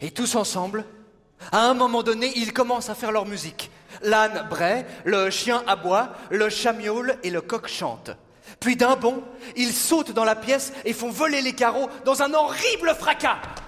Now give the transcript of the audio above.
Et tous ensemble, à un moment donné, ils commencent à faire leur musique. L'âne braie, le chien aboie, le chat miaule et le coq chante. Puis d'un bond, ils sautent dans la pièce et font voler les carreaux dans un horrible fracas.